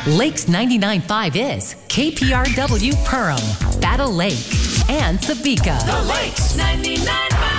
Lakes 99.5 is KPRW Perham, Battle Lake, and Sabika. The Lakes 99.5.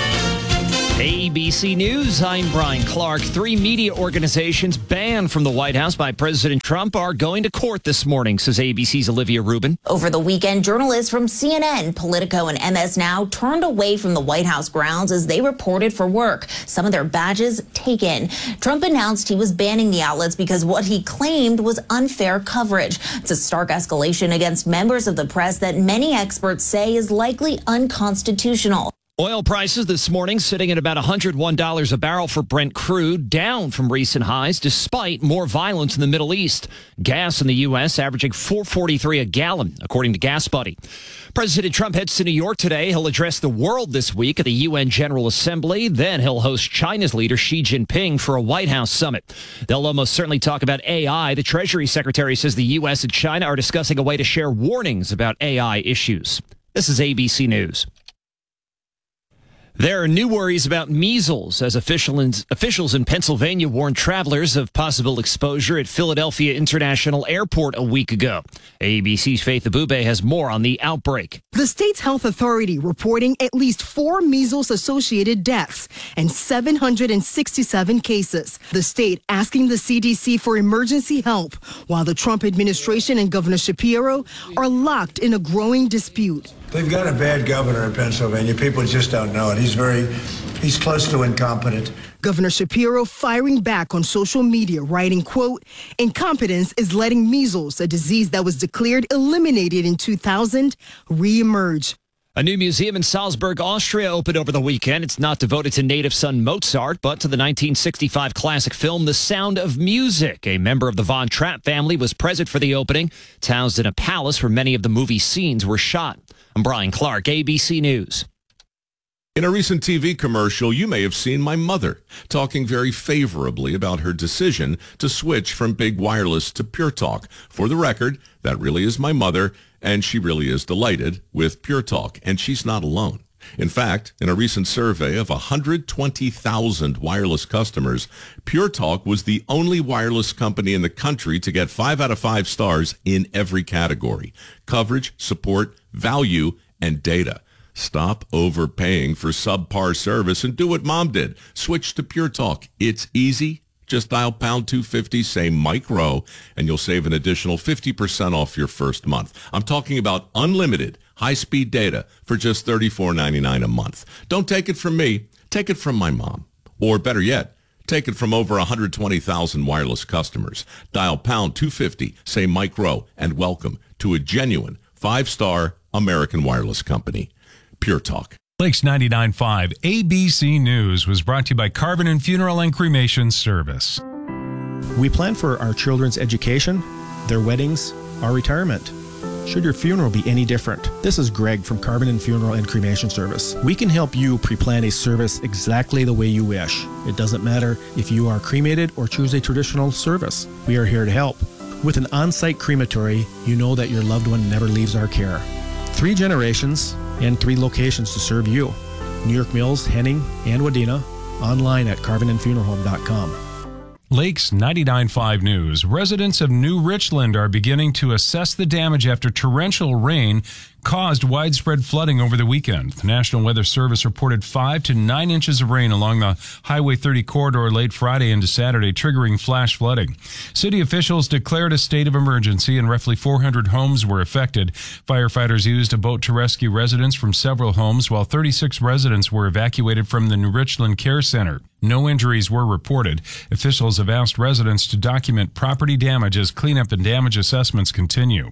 ABC News, I'm Brian Clark. 3 media organizations banned from the White House by President Trump are going to court this morning, says ABC's Olivia Rubin. Over the weekend, journalists from CNN, Politico, and MS Now turned away from the White House grounds as they reported for work. Some of their badges taken. Trump announced he was banning the outlets because what he claimed was unfair coverage. It's a stark escalation against members of the press that many experts say is likely unconstitutional. Oil prices this morning sitting at about $101 a barrel for Brent crude, down from recent highs despite more violence in the Middle East. Gas in the U.S. averaging $4.43 a gallon, according to Gas Buddy. President Trump heads to New York today. He'll address the world this week at the UN General Assembly. Then he'll host China's leader Xi Jinping for a White House summit. They'll almost certainly talk about AI. The Treasury Secretary says the U.S. and China are discussing a way to share warnings about AI issues. This is ABC News. There are new worries about measles as officials in Pennsylvania warned travelers of possible exposure at Philadelphia International Airport a week ago. ABC's Faith Abube has more on the outbreak. The state's health authority reporting at least 4 measles-associated deaths and 767 cases. The state asking the CDC for emergency help while the Trump administration and Governor Shapiro are locked in a growing dispute. They've got a bad governor in Pennsylvania. People just don't know it. He's close to incompetent. Governor Shapiro firing back on social media, writing, quote, "Incompetence is letting measles, a disease that was declared eliminated in 2000, reemerge." A new museum in Salzburg, Austria opened over the weekend. It's not devoted to native son Mozart, but to the 1965 classic film The Sound of Music. A member of the Von Trapp family was present for the opening. It's housed in a palace where many of the movie scenes were shot. I'm Brian Clark, ABC News. In a recent TV commercial, you may have seen my mother talking very favorably about her decision to switch from big wireless to Pure Talk. For the record, that really is my mother, and she really is delighted with Pure Talk, and she's not alone. In fact, in a recent survey of 120,000 wireless customers, Pure Talk was the only wireless company in the country to get 5 out of 5 stars in every category: coverage, support, value, and data. Stop overpaying for subpar service and do what Mom did. Switch to Pure Talk. It's easy. Just dial pound 250, say Mike Rowe, and you'll save an additional 50% off your first month. I'm talking about unlimited high-speed data for just $34.99 a month. Don't take it from me. Take it from my mom. Or better yet, take it from over 120,000 wireless customers. Dial pound 250, say Mike Rowe, and welcome to a genuine 5-star American wireless company. Pure Talk. Lakes 99.5 ABC News was brought to you by Carvin Funeral and Cremation Service. We plan for our children's education, their weddings, our retirement. Should your funeral be any different? This is Greg from Carvin Funeral and Cremation Service. We can help you pre-plan a service exactly the way you wish. It doesn't matter if you are cremated or choose a traditional service. We are here to help. With an on-site crematory, you know that your loved one never leaves our care. 3 generations and 3 locations to serve you. New York Mills, Henning, and Wadena. Online at carvinandfuneralhome.com. Lakes 99.5 News. Residents of New Richland are beginning to assess the damage after torrential rain caused widespread flooding over the weekend. The National Weather Service reported 5 to 9 inches of rain along the Highway 30 corridor late Friday into Saturday, triggering flash flooding. City officials declared a state of emergency and roughly 400 homes were affected. Firefighters used a boat to rescue residents from several homes, while 36 residents were evacuated from the New Richland Care Center. No injuries were reported. Officials have asked residents to document property damage as cleanup and damage assessments continue.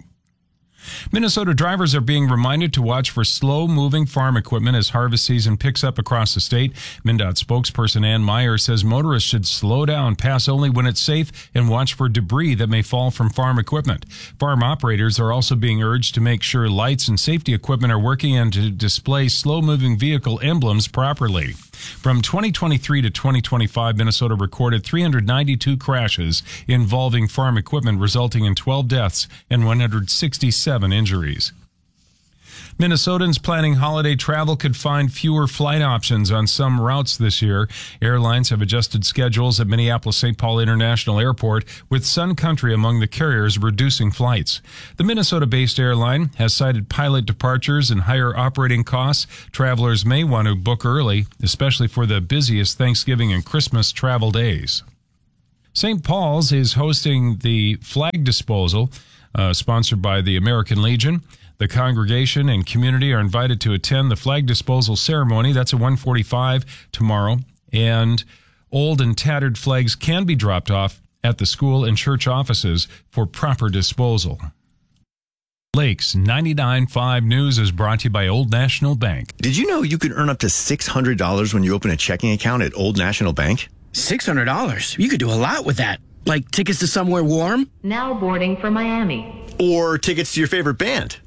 Minnesota drivers are being reminded to watch for slow-moving farm equipment as harvest season picks up across the state. MnDOT spokesperson Ann Meyer says motorists should slow down, pass only when it's safe, and watch for debris that may fall from farm equipment. Farm operators are also being urged to make sure lights and safety equipment are working and to display slow-moving vehicle emblems properly. From 2023 to 2025, Minnesota recorded 392 crashes involving farm equipment, resulting in 12 deaths and 167 injuries. Minnesotans planning holiday travel could find fewer flight options on some routes this year. Airlines have adjusted schedules at Minneapolis-St. Paul International Airport, with Sun Country among the carriers reducing flights. The Minnesota-based airline has cited pilot departures and higher operating costs. Travelers may want to book early, especially for the busiest Thanksgiving and Christmas travel days. St. Paul's is hosting the flag disposal, sponsored by the American Legion. The congregation and community are invited to attend the flag disposal ceremony. That's at 1:45 tomorrow. And old and tattered flags can be dropped off at the school and church offices for proper disposal. Lakes 99.5 News is brought to you by Old National Bank. Did you know you could earn up to $600 when you open a checking account at Old National Bank? $600? You could do a lot with that. Like tickets to somewhere warm? Now boarding for Miami. Or tickets to your favorite band.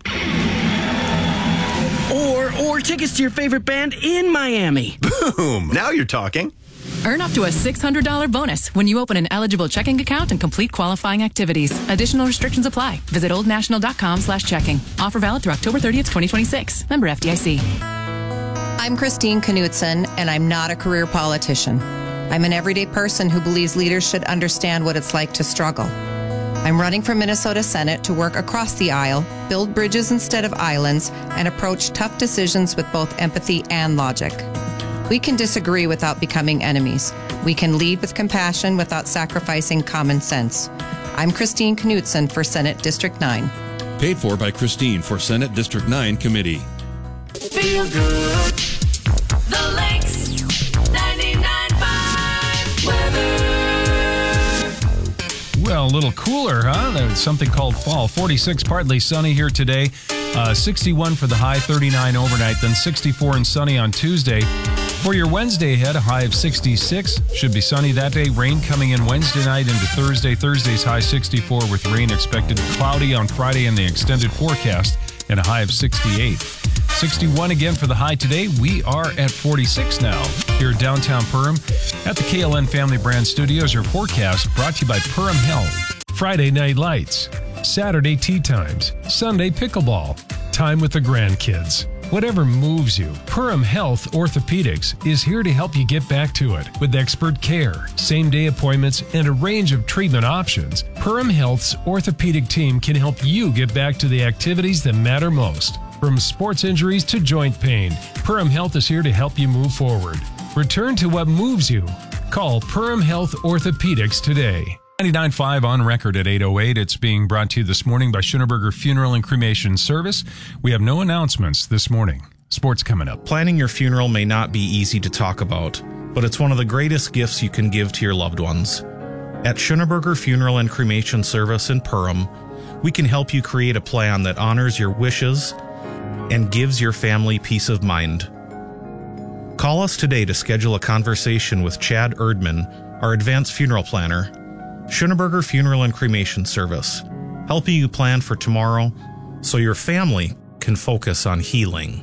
Or tickets to your favorite band in Miami. Boom! Now you're talking. Earn up to a $600 bonus when you open an eligible checking account and complete qualifying activities. Additional restrictions apply. Visit oldnational.com/checking. Offer valid through October 30th, 2026. Member FDIC. I'm Christine Knutson, and I'm not a career politician. I'm an everyday person who believes leaders should understand what it's like to struggle. I'm running for Minnesota Senate to work across the aisle, build bridges instead of islands, and approach tough decisions with both empathy and logic. We can disagree without becoming enemies. We can lead with compassion without sacrificing common sense. I'm Christine Knutson for Senate District 9. Paid for by Christine for Senate District 9 Committee. Feel good. The Lakes 99.5 weather. Well, a little cooler, huh? There's something called fall. 46, partly sunny here today. 61 for the high, 39 overnight, then 64 and sunny on Tuesday. For your Wednesday ahead, a high of 66. Should be sunny that day. Rain coming in Wednesday night into Thursday. Thursday's high 64 with rain expected. Cloudy on Friday in the extended forecast and a high of 68. 61 again for the high today. We are at 46 now here downtown Perham at the KLN Family Brand Studios. Your forecast brought to you by Perham Health. Friday night lights, Saturday tea times, Sunday pickleball, time with the grandkids. Whatever moves you, Perham Health Orthopedics is here to help you get back to it. With expert care, same-day appointments, and a range of treatment options, Perham Health's orthopedic team can help you get back to the activities that matter most. From sports injuries to joint pain, Perham Health is here to help you move forward. Return to what moves you. Call Perham Health Orthopedics today. 99.5 on record at 8:08. It's being brought to you this morning by Schoenberger Funeral and Cremation Service. We have no announcements this morning. Sports coming up. Planning your funeral may not be easy to talk about, but it's one of the greatest gifts you can give to your loved ones. At Schoenberger Funeral and Cremation Service in Perham, we can help you create a plan that honors your wishes and gives your family peace of mind. Call us today to schedule a conversation with Chad Erdman, our advanced funeral planner. Schoenberger Funeral and Cremation Service, helping you plan for tomorrow so your family can focus on healing.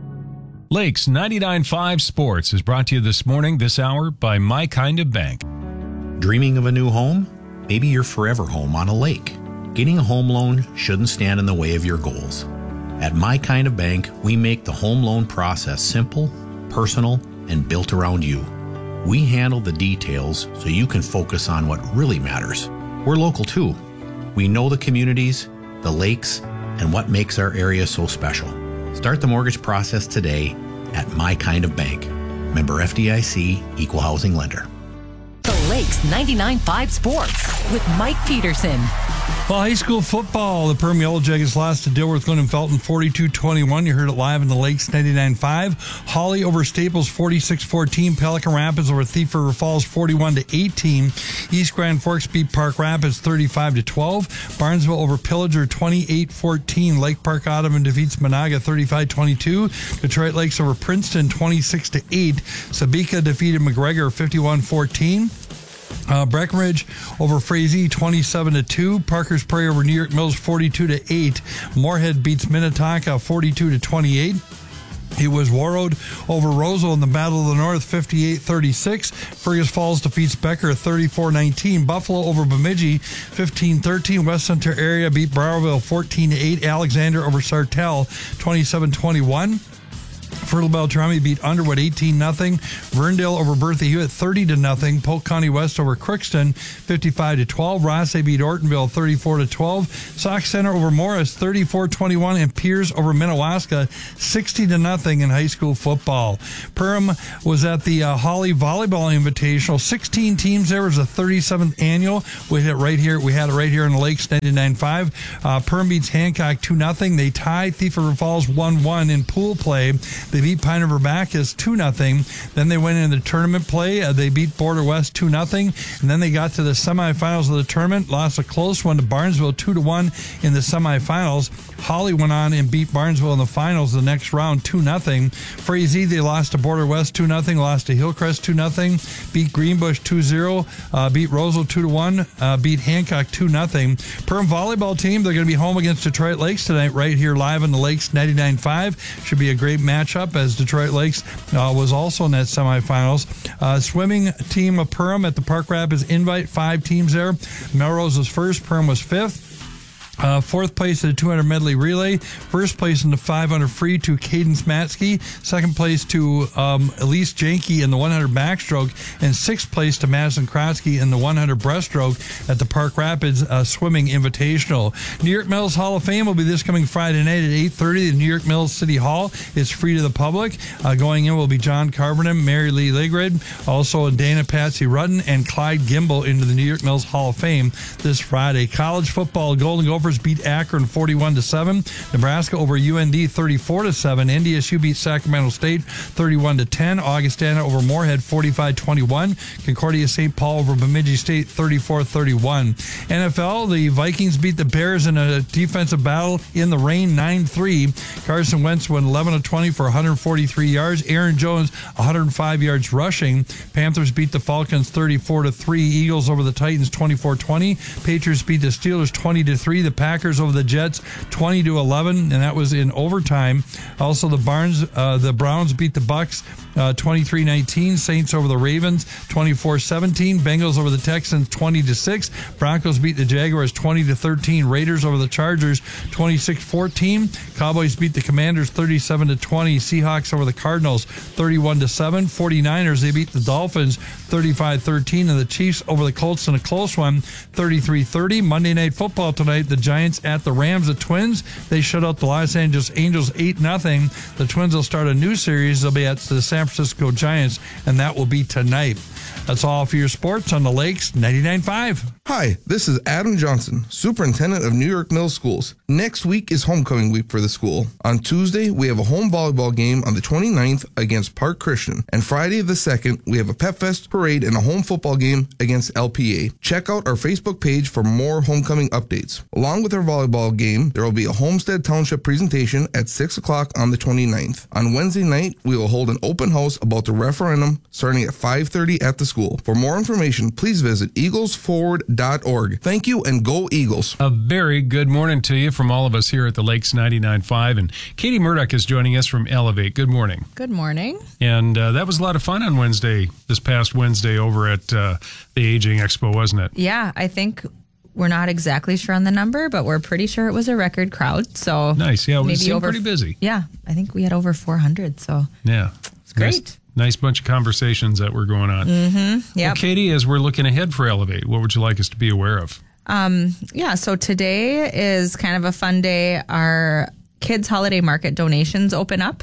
Lakes 99.5 Sports is brought to you this morning, this hour, by My Kind of Bank. Dreaming of a new home? Maybe your forever home on a lake. Getting a home loan shouldn't stand in the way of your goals. At My Kind of Bank, we make the home loan process simple, personal, and built around you. We handle the details so you can focus on what really matters. We're local too. We know the communities, the lakes, and what makes our area so special. Start the mortgage process today at My Kind of Bank. Member FDIC, Equal Housing Lender. The Lakes 99.5 Sports with Mike Peterson. Well, high school football, the Perham Yellow Jackets lost to Dilworth Glen and Felton 42-21. You heard it live in the Lakes 99.5. Hawley over Staples 46-14. Pelican Rapids over Thief River Falls 41-18. East Grand Forks beat Park Rapids 35-12. Barnesville over Pillager 28-14. Lake Park Ottoman defeats Monaga 35-22. Detroit Lakes over Princeton 26-8. Sabika defeated McGregor 51-14. Breckenridge over Frazee 27-2. Parker's Prairie over New York Mills 42-8. Moorhead beats Minnetonka 42-28. It was Warroad over Roseville in the Battle of the North, 58-36. Fergus Falls defeats Becker, 34-19. Buffalo over Bemidji, 15-13. West Center area beat Browerville, 14-8. Alexander over Sartell, 27-21. Fertile Beltrami beat Underwood 18-0. Verndale over Bertha Hewitt 30-0. Polk County West over Crookston 55-12. Rosse beat Ortonville 34-12. Sauk Center over Morris 34-21, and Piers over Minnewaska 60-0 in high school football. Perham was at the Holly Volleyball Invitational. 16 teams there. It was the 37th annual. We had it right here in the Lakes 99.5. Perham beats Hancock 2-0. They tie Thief River Falls 1-1 in pool play. They beat Pine River Bacchus 2-0. Then they went into the tournament play. They beat Border West 2-0. And then they got to the semifinals of the tournament, lost a close one to Barnesville 2-1 in the semifinals. Holly went on and beat Barnesville in the finals the next round 2-0. Frazee, they lost to Border West 2-0, lost to Hillcrest 2-0, beat Greenbush 2-0, beat Roseville 2-1, beat Hancock 2-0. Perham volleyball team, they're going to be home against Detroit Lakes tonight right here live on the Lakes 99.5. Should be a great matchup, as Detroit Lakes was also in that semifinals. Swimming team of Perham at the Park Rapids Invite, 5 teams there. Melrose was first, Perham was 5th. Fourth place in the 200 medley relay. First place in the 500 free to Cadence Matsky. Second place to Elise Janke in the 100 backstroke. And sixth place to Madison Krotsky in the 100 breaststroke at the Park Rapids Swimming Invitational. New York Mills Hall of Fame will be this coming Friday night at 8:30 at New York Mills City Hall. It's free to the public. Going in will be John Carbonen, Mary Lee Ligrid, also Dana Patsy Rudden, and Clyde Gimbel into the New York Mills Hall of Fame this Friday. College football, Golden Gophers beat Akron 41-7. Nebraska over UND 34-7. NDSU beat Sacramento State 31-10. Augustana over Moorhead 45-21. Concordia St. Paul over Bemidji State 34-31. NFL, the Vikings beat the Bears in a defensive battle in the rain 9-3. Carson Wentz went 11-20 for 143 yards. Aaron Jones 105 yards rushing. Panthers beat the Falcons 34-3. Eagles over the Titans 24-20. Patriots beat the Steelers 20-3. The Packers over the Jets 20-11, and that was in overtime. Also, the Browns beat the Bucks 23-19. Saints over the Ravens 24-17. Bengals over the Texans 20-6. Broncos beat the Jaguars 20-13. Raiders over the Chargers 26-14. Cowboys beat the Commanders 37-20. Seahawks over the Cardinals 31-7. 49ers, they beat the Dolphins 35-13, and the Chiefs over the Colts in a close one 33-30. Monday Night Football tonight, the Giants at the Rams. The Twins, they shut out the Los Angeles Angels 8-0. The Twins will start a new series. They'll be at the San Francisco Giants, and that will be tonight. That's all for your sports on the Lakes 99.5. Hi, this is Adam Johnson, Superintendent of New York Mills Schools. Next week is homecoming week for the school. On Tuesday, we have a home volleyball game on the 29th against Park Christian. And Friday the 2nd, we have a Pep Fest parade and a home football game against LPA. Check out our Facebook page for more homecoming updates. Along with our volleyball game, there will be a Homestead Township presentation at 6 o'clock on the 29th. On Wednesday night, we will hold an open house about the referendum starting at 5:30 at the school. For more information, please visit eaglesforward.org. Thank you, and go Eagles. A very good morning to you from all of us here at the Lakes 99.5. And Katie Murdoch is joining us from Elevate. Good morning. Good morning. And that was a lot of fun on this past Wednesday over at the Aging Expo, wasn't it? Yeah, I think we're not exactly sure on the number, but we're pretty sure it was a record crowd. So nice. Yeah, it maybe seemed pretty busy. Yeah, I think we had over 400. So yeah, it's great. Nice bunch of conversations that were going on. Mm-hmm. Yeah. Well, Katie, as we're looking ahead for Elevate, what would you like us to be aware of? So today is kind of a fun day. Our kids' holiday market donations open up.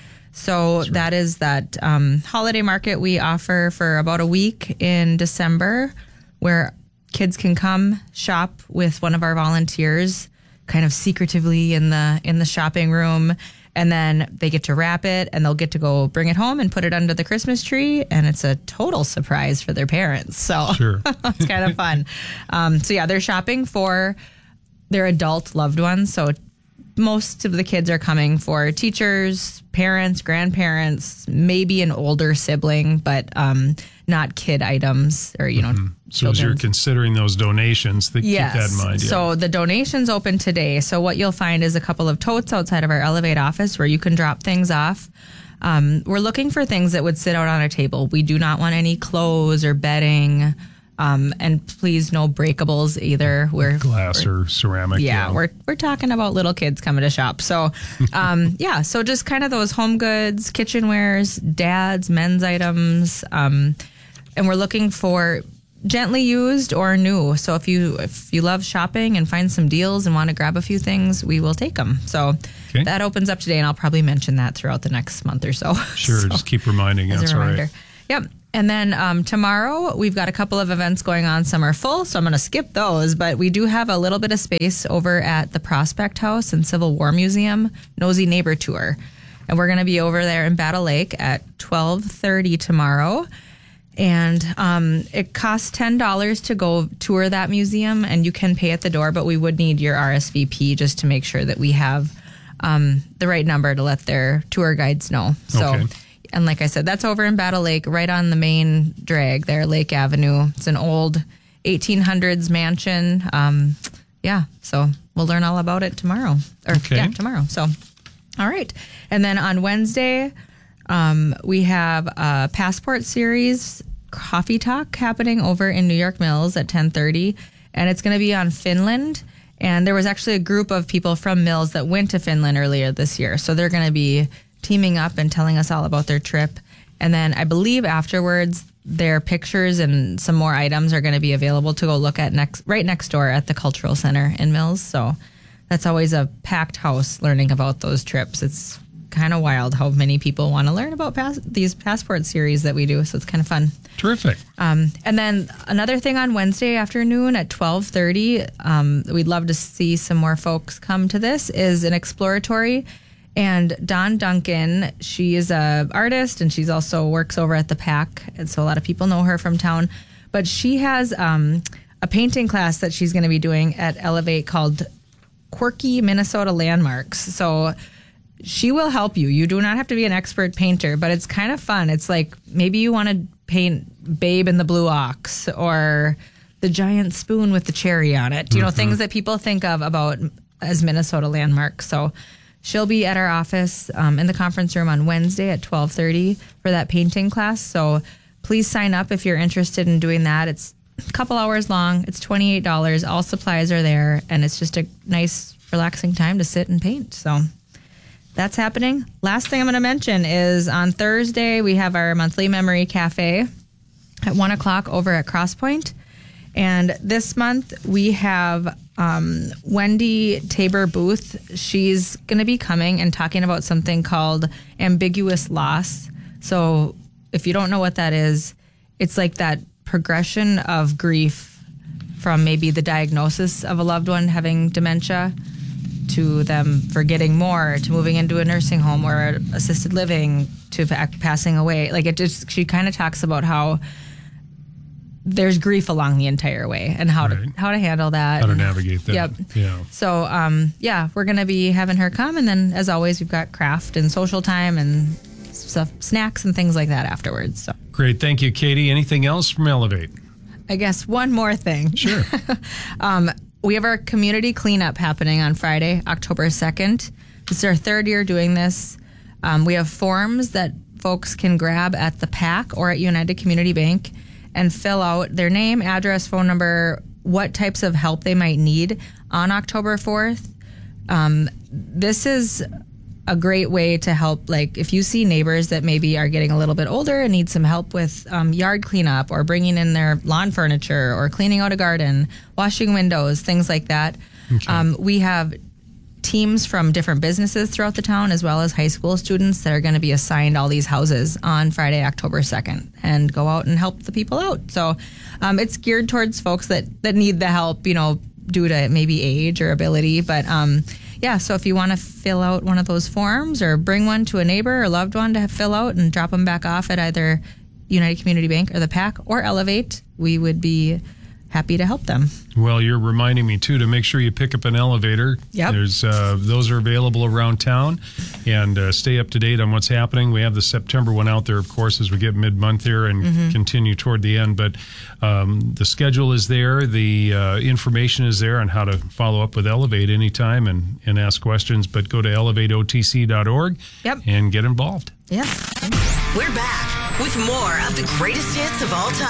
So that is that holiday market we offer for about a week in December, where kids can come shop with one of our volunteers, kind of secretively in the shopping room. And then they get to wrap it, and they'll get to go bring it home and put it under the Christmas tree. And it's a total surprise for their parents. So sure. It's kind of fun. They're shopping for their adult loved ones. So most of the kids are coming for teachers, parents, grandparents, maybe an older sibling, but not kid items or, So as you're considering those donations, keep that in mind. Yeah. So the donations open today. So what you'll find is a couple of totes outside of our Elevate office where you can drop things off. We're looking for things that would sit out on a table. We do not want any clothes or bedding. And please no breakables either. Glass or ceramic. Yeah, we're talking about little kids coming to shop. So, so just kind of those home goods, kitchenwares, dads, men's items. And we're looking for gently used or new. So if you love shopping and find some deals and want to grab a few things, we will take them. So that opens up today, and I'll probably mention that throughout the next month or so. Sure, so, just keep reminding. That's all right. Yep. And then tomorrow, we've got a couple of events going on. Some are full, so I'm going to skip those. But we do have a little bit of space over at the Prospect House and Civil War Museum, Nosy Neighbor Tour. And we're going to be over there in Battle Lake at 12:30 tomorrow. And it costs $10 to go tour that museum, and you can pay at the door, but we would need your RSVP just to make sure that we have the right number to let their tour guides know. So, and like I said, that's over in Battle Lake, right on the main drag there, Lake Avenue. It's an old 1800s mansion. So we'll learn all about it tomorrow. Tomorrow. So, all right. And then on Wednesday, we have a Passport Series coffee talk happening over in New York Mills at 10:30, and it's going to be on Finland. And there was actually a group of people from Mills that went to Finland earlier this year, so they're going to be teaming up and telling us all about their trip. And then I believe afterwards, their pictures and some more items are going to be available to go look at right next door at the Cultural Center in Mills. So that's always a packed house learning about those trips. It's kind of wild how many people want to learn about these Passport Series that we do. So it's kind of fun. Terrific. And then another thing on Wednesday afternoon at 12:30, we'd love to see some more folks come to this, is an exploratory. And Dawn Duncan, she is a artist, and she's also works over at the PAC, and so a lot of people know her from town. But she has a painting class that she's going to be doing at Elevate called Quirky Minnesota Landmarks. So she will help you. You do not have to be an expert painter, but it's kind of fun. It's like maybe you want to paint Babe in the Blue Ox or the giant spoon with the cherry on it. You know, things that people think of about as Minnesota landmarks. So she'll be at our office in the conference room on Wednesday at 12:30 for that painting class. So please sign up if you're interested in doing that. It's a couple hours long. It's $28. All supplies are there, and it's just a nice, relaxing time to sit and paint. So that's happening. Last thing I'm going to mention is on Thursday, we have our monthly memory cafe at 1 o'clock over at Crosspoint. And this month we have Wendy Tabor Booth. She's going to be coming and talking about something called ambiguous loss. So if you don't know what that is, it's like that progression of grief from maybe the diagnosis of a loved one having dementia to them forgetting more, to moving into a nursing home or assisted living, to passing away. Like she kind of talks about how there's grief along the entire way and how to handle that. How to navigate that. Yep. Yeah. So, we're going to be having her come. And then, as always, we've got craft and social time and stuff, snacks and things like that afterwards. So. Great. Thank you, Katie. Anything else from Elevate? I guess one more thing. Sure. We have our community cleanup happening on Friday, October 2nd. This is our third year doing this. We have forms that folks can grab at the PAC or at United Community Bank and fill out their name, address, phone number, what types of help they might need on October 4th. This is a great way to help, like if you see neighbors that maybe are getting a little bit older and need some help with yard cleanup or bringing in their lawn furniture or cleaning out a garden, washing windows, things like that. Okay. We have teams from different businesses throughout the town, as well as high school students that are going to be assigned all these houses on Friday, October 2nd, and go out and help the people out. So it's geared towards folks that need the help, due to maybe age or ability. But so if you want to fill out one of those forms or bring one to a neighbor or loved one to fill out and drop them back off at either United Community Bank or the PAC or Elevate, we would be happy to help them. Well, you're reminding me, too, to make sure you pick up an elevator. Yep. There's those are available around town, and stay up to date on what's happening. We have the September one out there, of course, as we get mid-month here and continue toward the end. But the schedule is there. The information is there on how to follow up with Elevate anytime and ask questions. But go to elevateotc.org and get involved. Yeah. We're back with more of the greatest hits of all time.